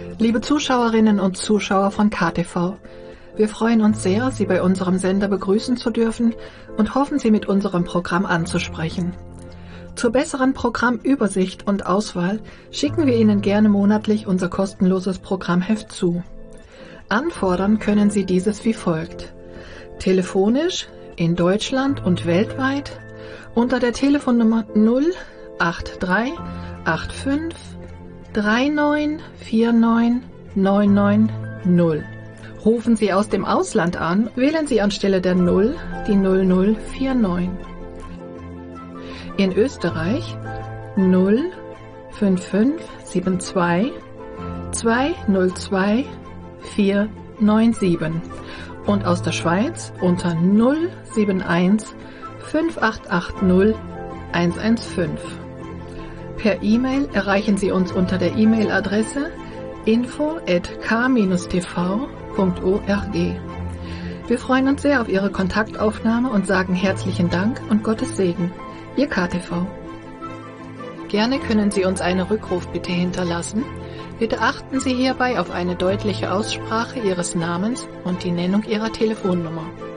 Liebe Zuschauerinnen und Zuschauer von KTV, wir freuen uns sehr, Sie bei unserem Sender begrüßen zu dürfen und hoffen, Sie mit unserem Programm anzusprechen. Zur besseren Programmübersicht und Auswahl schicken wir Ihnen gerne monatlich unser kostenloses Programmheft zu. Anfordern können Sie dieses wie folgt: telefonisch in Deutschland und weltweit unter der Telefonnummer 083 85 3949 990. Rufen Sie aus dem Ausland an, wählen Sie anstelle der 0 die 0049. In Österreich 05572 202 497 und aus der Schweiz unter 071 5880 115. Per E-Mail erreichen Sie uns unter der E-Mail-Adresse info@k-tv.org. Wir freuen uns sehr auf Ihre Kontaktaufnahme und sagen herzlichen Dank und Gottes Segen. Ihr KTV. Gerne können Sie uns eine Rückrufbitte hinterlassen. Bitte achten Sie hierbei auf eine deutliche Aussprache Ihres Namens und die Nennung Ihrer Telefonnummer.